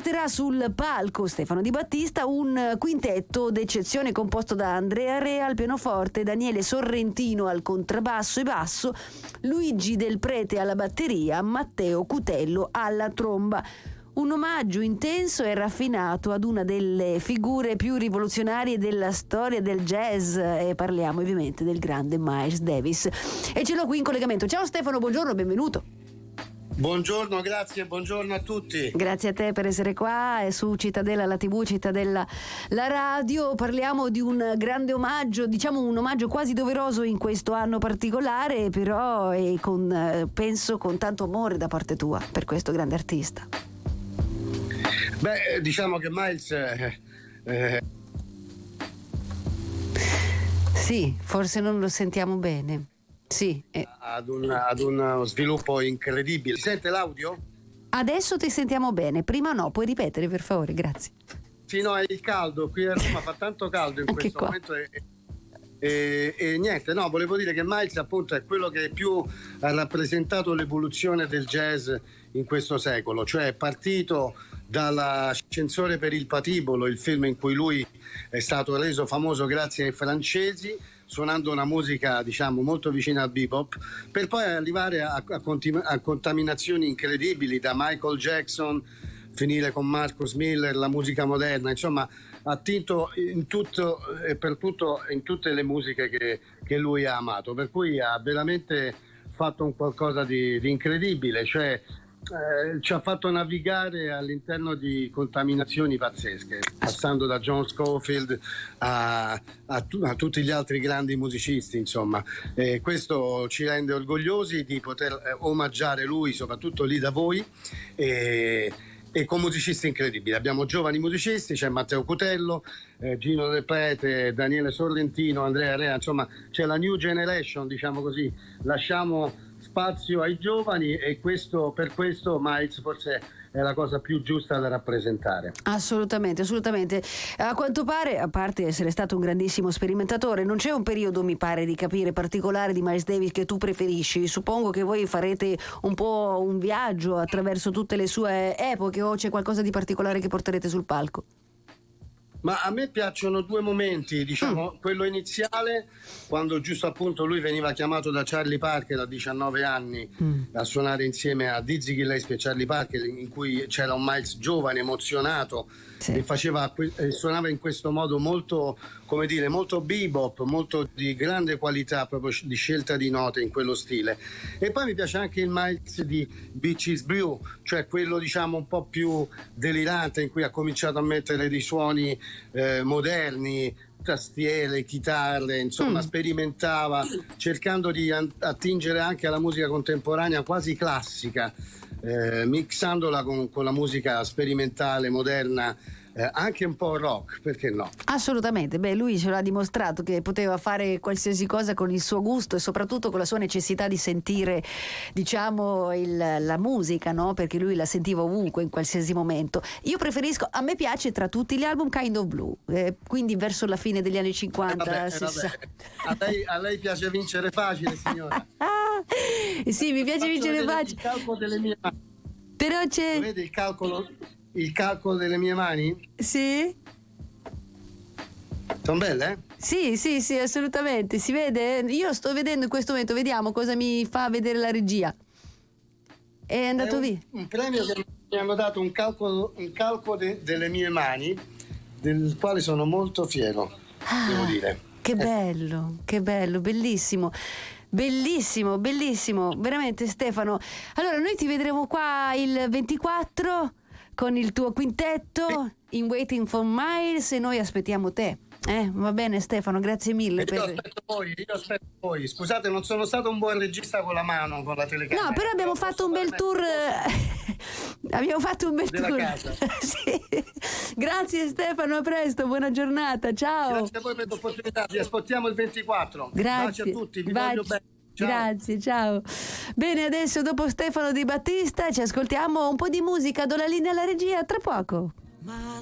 porterà sul palco Stefano Di Battista un quintetto d'eccezione composto da Andrea Rea al pianoforte, Daniele Sorrentino al contrabbasso e basso, Luigi Del Prete alla batteria, Matteo Cutello alla tromba. Un omaggio intenso e raffinato ad una delle figure più rivoluzionarie della storia del jazz, e parliamo ovviamente del grande Miles Davis. E ce l'ho qui in collegamento. Ciao Stefano, buongiorno, benvenuto. Buongiorno, grazie, buongiorno a tutti. Grazie a te per essere qua su Cittadella, la TV, Cittadella, la radio. Parliamo di un grande omaggio, diciamo un omaggio quasi doveroso in questo anno particolare, però penso con tanto amore da parte tua per questo grande artista. Beh, diciamo che Miles sì, forse non lo sentiamo bene. Sì. Ad uno sviluppo incredibile. Si sente l'audio? Adesso ti sentiamo bene, prima no, puoi ripetere per favore, grazie. Sì, no, è il caldo, qui a Roma fa tanto caldo in Anche questo qua. momento e niente, no, volevo dire che Miles appunto è quello che più ha rappresentato l'evoluzione del jazz in questo secolo, cioè è partito dall'Ascensore per il patibolo, il film in cui lui è stato reso famoso grazie ai francesi, suonando una musica diciamo molto vicina al bebop, per poi arrivare a contaminazioni incredibili, da Michael Jackson finire con Marcus Miller, la musica moderna, insomma ha attinto in tutto e per tutto in tutte le musiche che lui ha amato, per cui ha veramente fatto un qualcosa di incredibile, cioè ci ha fatto navigare all'interno di contaminazioni pazzesche, passando da John Scofield a tutti gli altri grandi musicisti, insomma. Questo ci rende orgogliosi di poter omaggiare lui, soprattutto lì da voi, e con musicisti incredibili. Abbiamo giovani musicisti, c'è Matteo Cutello, Gino Del Prete, Daniele Sorrentino, Andrea Rea, insomma c'è la new generation, diciamo così. Lasciamo spazio ai giovani e per questo Miles forse è la cosa più giusta da rappresentare. Assolutamente, assolutamente. A quanto pare, a parte essere stato un grandissimo sperimentatore, non c'è un periodo, mi pare di capire, particolare di Miles Davis che tu preferisci. Suppongo che voi farete un po' un viaggio attraverso tutte le sue epoche, o c'è qualcosa di particolare che porterete sul palco? Ma a me piacciono due momenti, diciamo, quello iniziale, quando giusto appunto lui veniva chiamato da Charlie Parker a 19 anni a suonare insieme a Dizzy Gillespie e Charlie Parker, in cui c'era un Miles giovane, emozionato, sì, e suonava in questo modo molto, come dire, molto bebop, molto di grande qualità proprio di scelta di note in quello stile. E poi mi piace anche il Miles di Beaches Brew, cioè quello diciamo un po' più delirante, in cui ha cominciato a mettere dei suoni moderni, tastiere, chitarre, insomma sperimentava, cercando di attingere anche alla musica contemporanea quasi classica, mixandola con la musica sperimentale, moderna, anche un po' rock, perché no? Assolutamente, beh, lui ce l'ha dimostrato che poteva fare qualsiasi cosa con il suo gusto e soprattutto con la sua necessità di sentire, diciamo, la musica, no? Perché lui la sentiva ovunque, in qualsiasi momento. Io preferisco, a me piace tra tutti gli album Kind of Blue, quindi verso la fine degli anni 50, 60. A lei piace vincere facile, signora. Sì, mi piace vincere facile. Il calcolo delle mie mani. Però c'è... Vedi il calcolo delle mie mani? Sì? Sono belle, Sì, assolutamente. Si vede? Io sto vedendo in questo momento, vediamo cosa mi fa vedere la regia. È andato via. Un premio che mi hanno dato, un calcolo delle mie mani, del quale sono molto fiero, devo dire. Che bello, bellissimo. Bellissimo, veramente Stefano. Allora noi ti vedremo qua il 24 con il tuo quintetto in Waiting for Miles e noi aspettiamo te. Va bene Stefano, grazie mille. Io aspetto voi. Scusate, non sono stato un buon regista con la mano, con la telecamera. No, però abbiamo fatto un bel tour. Abbiamo fatto un bel della tour. Casa. Sì. Grazie Stefano, a presto, buona giornata, ciao. Grazie a voi per l'opportunità, vi aspettiamo il 24. Grazie. Baci a tutti, vi voglio bene. Ciao. Grazie, ciao. Bene, adesso dopo Stefano Di Battista ci ascoltiamo un po' di musica, do la linea alla regia tra poco.